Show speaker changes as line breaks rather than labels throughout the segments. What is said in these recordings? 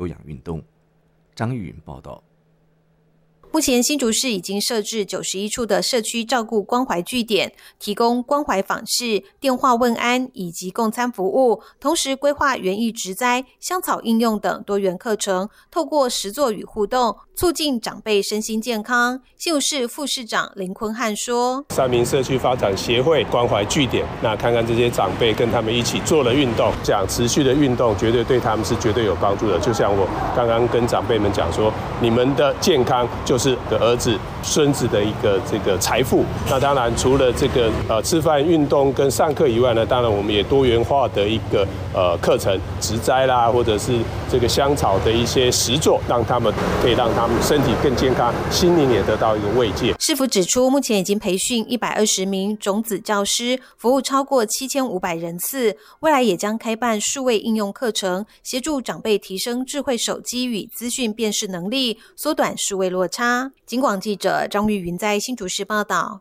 有氧运动。张玉云报道。
目前新竹市已经设置91处的社区照顾关怀据点，提供关怀访视、电话问安以及共餐服务，同时规划园艺植栽、香草应用等多元课程，透过实作与互动，促进长辈身心健康。新竹市副市长林坤汉说
三民社区发展协会关怀据点，那看看这些长辈跟他们一起做了运动，这样持续的运动绝对对他们是绝对有帮助的。就像我刚刚跟长辈们讲说，你们的健康就是的儿子、孙子的一个这个财富。那当然，除了这个吃饭、运动跟上课以外呢，当然我们也多元化的一个课程，植栽啦，或者是这个香草的一些实作，让他们可以让他们身体更健康，心灵也得到一个慰藉。
市府指出，目前已经培训120名种子教师，服务超过7500人次，未来也将开办数位应用课程，协助长辈提升智慧手机与资讯辨识能力，缩短数位落差。警广记者张玉云在新竹市报道。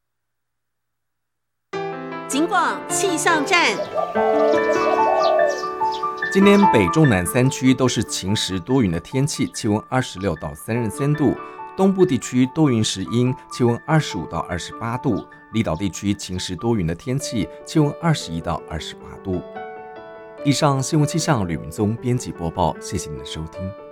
警广气象站。
今天北中南3区都是晴时多云的天气，气温26到33度；东部地区多云时阴，气温25到28度；离岛地区晴时多云的天气，气温21到28度。以上新闻气象吕明宗编辑播报，谢谢您的收听。